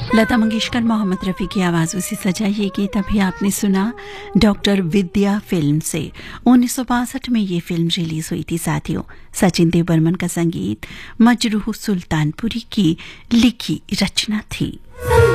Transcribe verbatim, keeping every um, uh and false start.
लता मंगेशकर, मोहम्मद रफ़ी की आवाज़ों से सजा ये गीत अभी आपने सुना डॉक्टर विद्या फिल्म से। उन्नीस सौ बासठ में ये फिल्म रिलीज हुई थी साथियों। सचिन देव बर्मन का संगीत, मजरूह सुल्तानपुरी की लिखी रचना थी।